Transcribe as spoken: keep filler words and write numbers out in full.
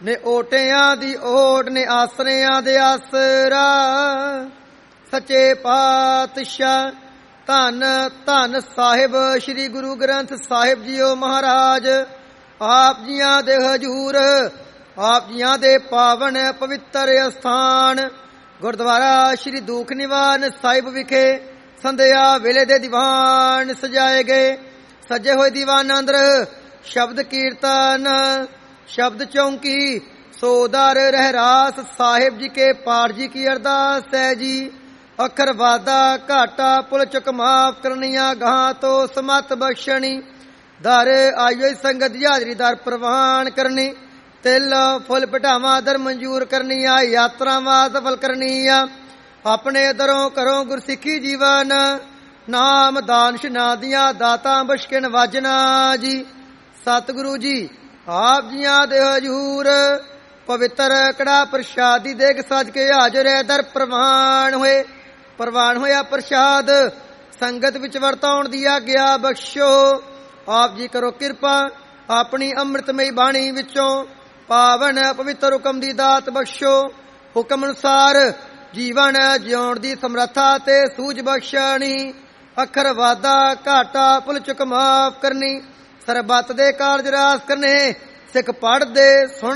ਨੇ ਓਟਿਆਂ ਦੀ ਓਟ ਨੇ ਆਸਰਿਆਂ ਦੇ ਆਸਰਾ। ਸੱਚੇ ਪਾਤਸ਼ਾਹ ਧੰਨ ਧੰਨ ਸਾਹਿਬ ਸ੍ਰੀ ਗੁਰੂ ਗ੍ਰੰਥ ਸਾਹਿਬ ਜੀਓ ਮਹਾਰਾਜ। ਆਪ ਜੀਆਂ ਦੇ ਹਜੂਰ, ਆਪ ਜੀਆਂ ਦੇ ਪਾਵਨ ਪਵਿੱਤਰ ਅਸਥਾਨ ਗੁਰਦੁਆਰਾ ਸ੍ਰੀ ਦੂਖ ਨਿਵਾਰਨ ਸਾਹਿਬ ਵਿਖੇ ਸੰਧਿਆ ਵੇਲੇ ਦੇ ਦੀਵਾਨ ਸਜਾਏ ਗਏ। ਸਜੇ ਹੋਏ ਦੀਵਾਨਾਂ ਅੰਦਰ ਸ਼ਬਦ ਕੀਰਤਨ, शब्द चौंकी, सोदार रहरास साहिब जी के पाठ जी की अरदास है जी। अखर वादा घाटा पुल चुक माफ करनिया गां तो समत बख्शनी। दर आयो संगत हाजरी दर प्रवान करनी। तिल फुल पटावा दर मंजूर करनी आ। यात्रावां सफल करनी आ। अपने दरों करो गुरसिखी जीवन। नाम दान शनादियां दाता बशकिन वाजना जी। सतगुरु जी आप जियां दे हजूर पवित्र कड़ा प्रसादी देख सज के हाजर है दर प्रवान होए। प्रवान होया प्रसाद संगत विच वरताउण दी आग्या बख्शो। आप जी करो किरपा अपनी अमृतमयी बाणी विचों पावन पवित्र हुकम दी दात बख्शो। हुकम अनुसार जीवन जिउण दी समर्था ते सूझ बख्शणी। अखर वादा घाटा पुल चुक माफ करनी। सरबत दे कारज रास करने। सिख पढ़ दे सुन